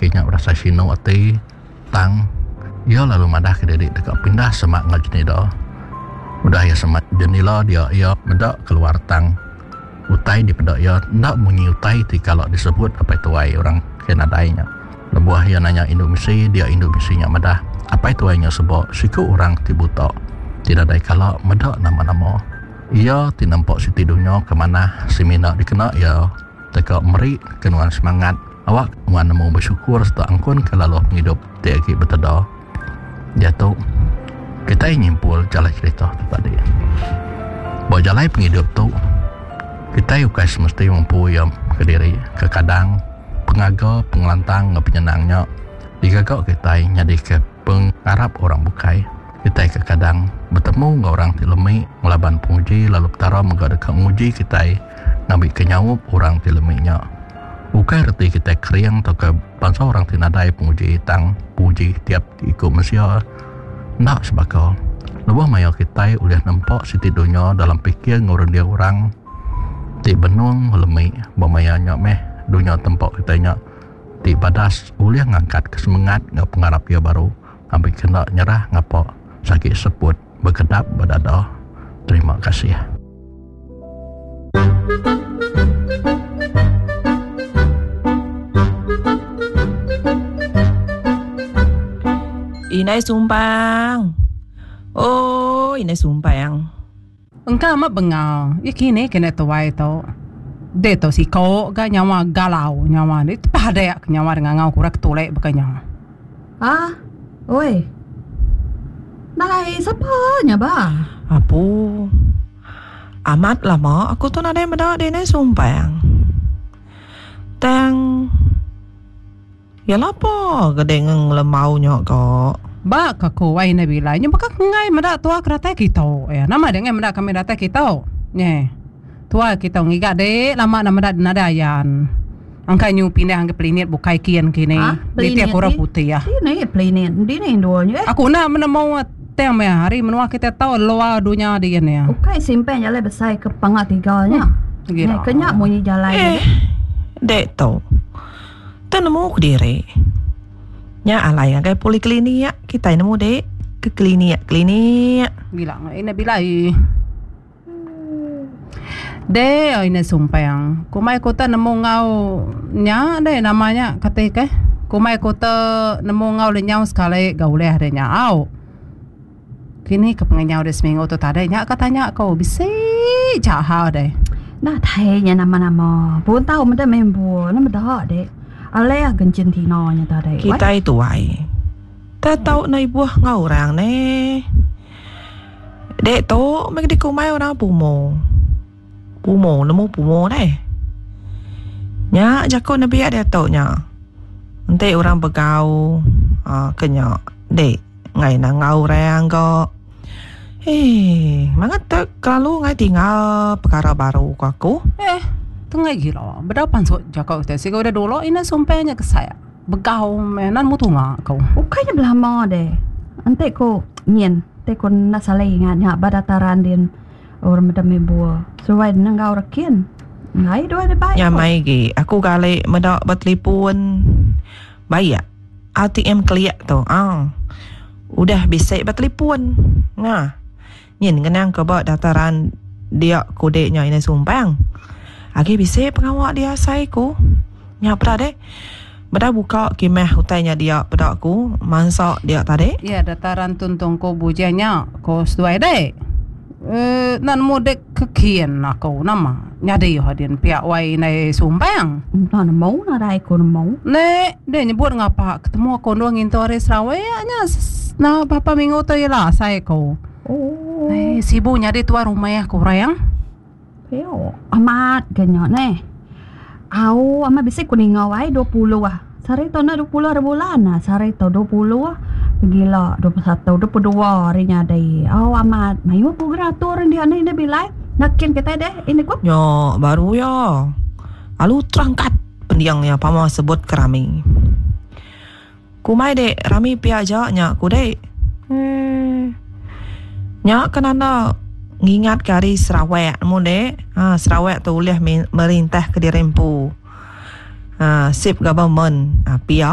akhirnya rasa sino ati tang ia lalu madah ke dedik dekat pindah semak ngaj ni dah udah ya semak jenila dia ia mendak keluar tang utai di pedak ia ndak munyi utai ti kalau disebut apa itu ai orang kenadainya lebuah ia nanya Indonesia dia Indonesianya madah apa itu ainya sebab siku orang tibuta tidak ada kalau medak nama-nama ia tinampak si tidunya kemana si mina dikena ia teka meri kenuan semangat awak wan nemu bersyukur serta angkun kelaluh penghidup tiaki betada jatuh kita nyimpul jalan cerita tu tadi bahawa jalan penghidup tu kita yukai semesti mampu yang ke diri ke kadang pengaga pengelantang penyenangnya digagak kita nyadi ke pengarap orang bukai kita ke kadang bertemu dengan orang tilemi melaban penguji lalu petara menggada ke menguji kita ngambil kenyawup orang tileminya bukan erti kita kering atau ke bangsa orang tinadai penguji tang puji tiap ikut Malaysia nak sebagai lebih maya kita boleh nampak si tidurnya dalam fikir ngurun dia orang ti benung lemai bamayanya meh dunia tempat kitanya ti badas boleh ngangkat kesemangat ngap pengarap dia baru ambil kena nyerah ngapa sakit sebut berkedap berdada. Terima kasih. Inai sumbang. Oh, inai sumbang. Engkau mah bengal. Ikini kena tuai tu. Dia tu si kau ga nyawa galau nyawa ni pada nyawa dengan ngau kurak tulek bekanya. Ah, oi. Nai siapa ba? Apu. Amat lama aku tu nadai meda dia inai sumbang. Tang ya lapo gede ngeng lemau nyok kok. Ba ka ko wai na bilai nya baka ngai mada tua krate kita. Ya nama de ngai mada kami data kita. Nye. Tua kita ngiga de lama na mada nadayan. Angka nyu pindah angka planet bukai kian kini. Di tiap orang putih ya. Ini planet, ini doanya. Aku nak mana mau teng me hari menua kita tahu loa dunia dia ni. Bukai simpen jalan besar ke pangat tiganya. Nih kenyak munyi jalan. Dek tu. Nemu ke diri nya alai ngai poliklinik kita nemu dek ke klinik bilang ini bilai de ini sumpang kumai kota nemu ngau nya de namanya ketika kumai kota nemu ngau le nyau sekali gaule ada nyau kini kepengenyau de seminggu tu tadi nya katanya kau bisa cahau de nah thainya nama-nama pun tahu mana membu nama dah de alai gencin tino nya tadi. Kita itu ai. Tak tahu nai buah ngau orang ne. Dek tu mek di kumai orang pumo. Pumo nemu pumo deh. Nya jako nabi ada tu nya. Nanti orang begau kenya dek ngai na ngau orang ko. Mangat tak kalau ngai tinggal perkara baru ko aku. Tengah gila. Berapa so jakau kita sih kau dah dulu ini sumpahnya ke saya. Begau menan mutu ngak kau. Bukannya belama deh. Ante ko nyen, te ko nasalai nganya badataran din orang medam ibu. Suai nangau rakian. Ngai dua de baik. Ya mai gi, aku kali medak bertelefon. Bayar. ATM keliak tu. Udah bisa bertelefon. Nah. Nyen kenang ke bawah dataran dia kodenya ini sumpang. Agi bisa pengawak dia saiku. Nya pada deh. Beda buka kimeh hutainya dia pada aku. Mansak dia tadi. Ya dataran tuntung ko bujanya. Ko sesuai deh. Nan modek kekian aku nama. Nyadi hadin pihak wai nai sumbang. Nan mau nadai ko mau. Ne, deh nyebut ngapa ketemu aku doang into hari Sarawak nya. Nah bapa minggu tu ialah saiku. Oh. Sibu nyadi tua rumah aku rayang. Yo, amat ganyan Au, ama bisik kuning awai 20 Sari to na 20 bulan Sari to 20 Gila 21, 22 harinya deh. Au, amat mayu pugeratur dia ni bilai. Nakin kita deh ini kok. Yo, baru yo. Lalu terangkat pendiangnya pama sebut kerami. Kumai dek rami piajaknya ku dek. Nya kenana ngingat kari Sarawak mu dek. Sarawak tu boleh merintah ke dirempu. Sip government pia